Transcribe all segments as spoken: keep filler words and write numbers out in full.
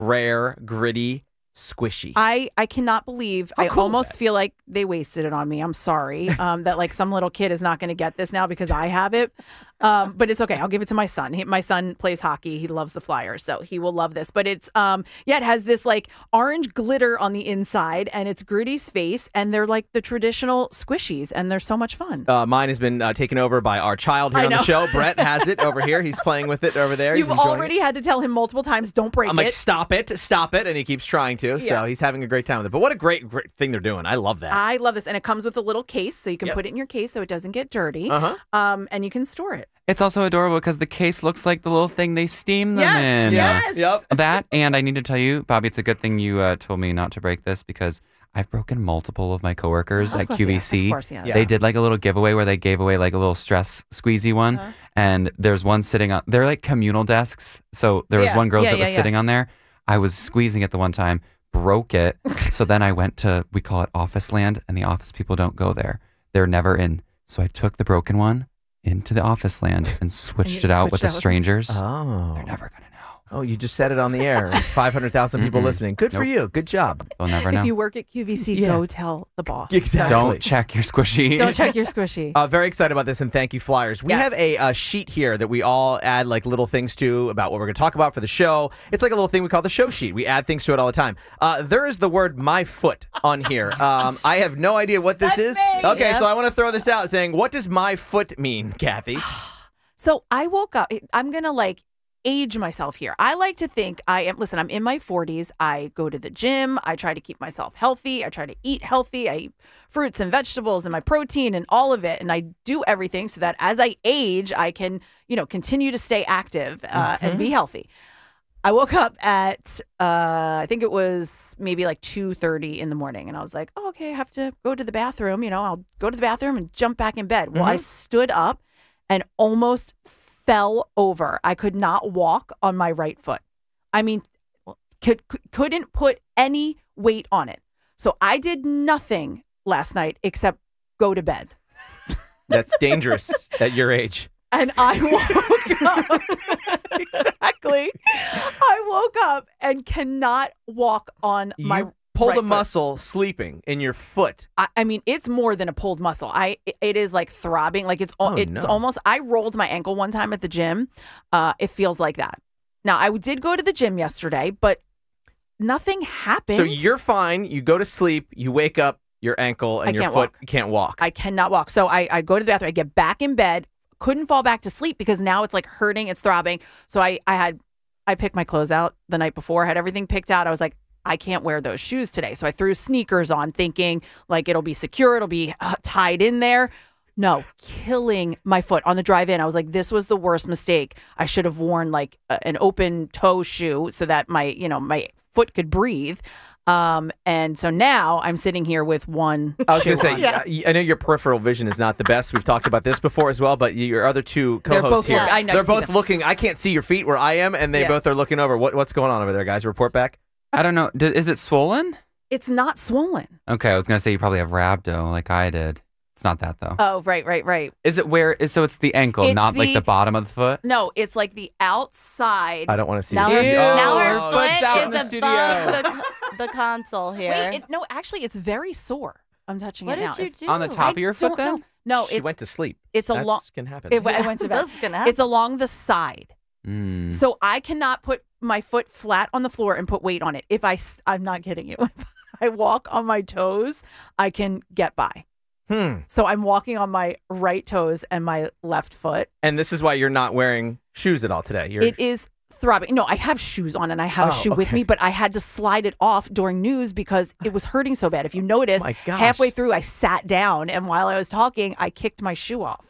rare, gritty, squishy. I, I cannot believe, How I cool is almost that? feel like they wasted it on me. I'm sorry um, that like some little kid is not going to get this now because I have it. Um, but it's okay. I'll give it to my son. He, my son plays hockey. He loves the Flyers, so he will love this. But it's, um, yeah, it has this like orange glitter on the inside, and it's Gritty's face, and they're like the traditional squishies, and they're so much fun. Uh, mine has been uh, taken over by our child here I on the know. show. Brett has it over here. He's playing with it over there. He's You've enjoying already it. had to tell him multiple times, don't break I'm like, it. stop it, stop it, and he keeps trying to. So Yeah. he's having a great time with it. But what a great, great thing they're doing. I love that. I love this, and it comes with a little case, so you can Yep. put it in your case so it doesn't get dirty, Uh-huh. um, and you can store it. It's also adorable because the case looks like the little thing they steam them Yes, in. yes. Yep. That, and I need to tell you, Bobby, it's a good thing you uh, told me not to break this because I've broken multiple of my coworkers Of at course, Q V yeah, C. of course, yeah. Yeah. They did like a little giveaway where they gave away like a little stress squeezy one. Uh-huh. And there's one sitting on, they're like communal desks. So there was Yeah, one girl yeah, that was yeah, yeah. sitting on there. I was squeezing it the one time, broke it. So then I went to, we call it office land, and the office people don't go there. They're never in. So I took the broken one into the office land and switched you it out switched with the out with- strangers. Oh. They're never going to know. Oh, you just said it on the air. five hundred thousand people Mm-mm. listening. Good for Nope. you. Good job. They'll never know. If you work at Q V C, Yeah. go tell the boss. Exactly. Don't check your squishy. Don't check your squishy. Uh, very excited about this, and thank you, Flyers. We Yes. have a uh, sheet here that we all add like little things to about what we're going to talk about for the show. It's like a little thing we call the show sheet. We add things to it all the time. Uh, there is the word "my foot" on here. Um, I have no idea what this That's is. me. Okay, Yep. so I want to throw this out, saying, "What does my foot mean, Kathy?" So I woke up. I'm going to like age myself here. I like to think I am, listen, I'm in my forties. I go to the gym. I try to keep myself healthy. I try to eat healthy. I eat fruits and vegetables and my protein and all of it. And I do everything so that as I age, I can, you know, continue to stay active uh, and be healthy. I woke up at, uh, I think it was maybe like two thirty in the morning. And I was like, oh, okay, I have to go to the bathroom. You know, I'll go to the bathroom and jump back in bed. Well, I stood up and almost fell over. I could not walk on my right foot. I mean, could, couldn't put any weight on it. So I did nothing last night except go to bed. That's dangerous at your age. And I woke up. Exactly. I woke up and cannot walk on my You pulled right a foot. muscle sleeping in your foot. I, I mean, it's more than a pulled muscle. I it- it is like throbbing, like it's al- Oh, it's no. almost. I rolled my ankle one time at the gym. Uh, it feels like that. Now I did go to the gym yesterday, but nothing happened. So you're fine. You go to sleep. You wake up. Your ankle and I your can't foot walk. can't walk. I cannot walk. So I I go to the bathroom. I get back in bed. Couldn't fall back to sleep because now it's like hurting. It's throbbing. So I I had I picked my clothes out the night before. Had everything picked out. I was like, I can't wear those shoes today. So I threw sneakers on thinking like it'll be secure. It'll be uh, tied in there. No, killing my foot on the drive in. I was like, this was the worst mistake. I should have worn like a, an open toe shoe so that my, you know, my foot could breathe. Um, and so now I'm sitting here with one I was shoe going to say, on. yeah. I know your peripheral vision is not the best. We've talked about this before as well, but your other two They're co-hosts both here, look- I know, they're see both them. looking. I can't see your feet where I am, and they Yeah. both are looking over. What, what's going on over there, guys? Report back. I don't know. D- is it swollen? It's not swollen. Okay, I was going to say you probably have rhabdo like I did. It's not that though. Oh, right, right, right. Is it where, is, so it's the ankle, It's not like the- the bottom of the foot? No, it's like the outside. I don't want to see Now your her, feet. Ew. now Oh, her Oh, foot foot's out is in the above studio. the, the console here. Wait, it, no, actually, it's very sore. I'm touching what it now. did you It's- do? On the top I of your foot don't then? know. No, she it's went to sleep. it's a That's long- can happen. it, I went to bed. That's gonna happen. It's along the side. Mm. So I cannot put my foot flat on the floor and put weight on it. If I, s- I'm not kidding you. If I walk on my toes, I can get by. Hmm. So I'm walking on my right toes and my left foot. And this is why you're not wearing shoes at all today. You're, It is throbbing. No, I have shoes on and I have Oh, a shoe with okay. me, but I had to slide it off during news because it was hurting so bad. If you notice, My gosh. halfway through, I sat down and while I was talking, I kicked my shoe off.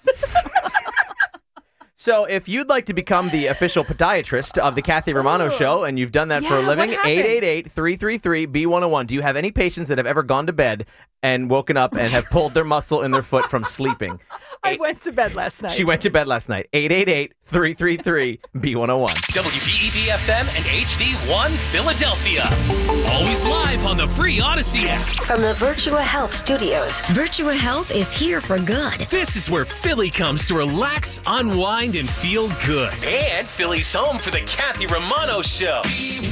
So if you'd like to become the official podiatrist of the Kathy Romano Show, and you've done that for a Yeah, what living, happened? eight eight eight, three three three, B one oh one. Do you have any patients that have ever gone to bed and woken up and have pulled their muscle in their foot from sleeping? I went to bed last night. She went to bed last night. eight eight eight, three three three, B one oh one. W B E D F M and H D one Philadelphia. Always live on the free Odyssey app. From the Virtua Health Studios, Virtua Health is here for good. This is where Philly comes to relax, unwind, and feel good. And Philly's home for the Kathy Romano Show.